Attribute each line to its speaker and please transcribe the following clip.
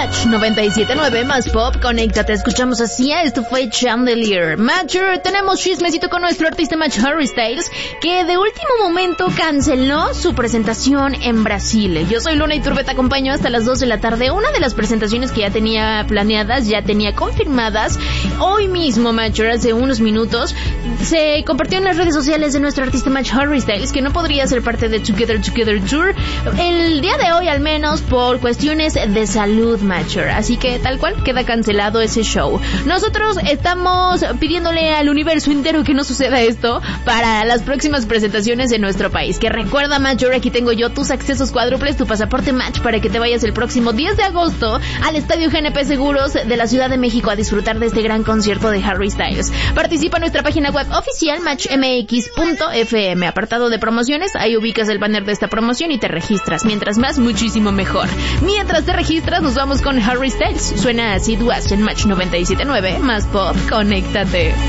Speaker 1: Match 97.9 más pop, conéctate, escuchamos así, esto fue Chandelier. Matcher, tenemos chismecito con nuestro artista Match Harry Styles, que de último momento canceló su presentación en Brasil. Yo soy Luna Iturbe, te acompaño hasta las 2 de la tarde. Una de las presentaciones que ya tenía planeadas, ya tenía confirmadas, hoy mismo, Matcher, hace unos minutos, se compartió en las redes sociales de nuestro artista Match Harry Styles, que no podría ser parte de Together Tour, el día de hoy al menos, por cuestiones de salud, Matcher. Así que tal cual queda cancelado ese show. Nosotros estamos pidiéndole al universo entero que no suceda esto para las próximas presentaciones en nuestro país. Que recuerda, Matcher, aquí tengo yo tus accesos cuádruples, tu pasaporte Match, para que te vayas el próximo 10 de agosto al Estadio GNP Seguros de la Ciudad de México a disfrutar de este gran concierto de Harry Styles. Participa en nuestra página web oficial matchmx.fm, apartado de promociones. Ahí ubicas el banner de esta promoción y te registras. Mientras más, muchísimo mejor. Mientras te registras, nos vamos con Harry Styles. Suena así, Duas en Match 97.9 más pop, conéctate.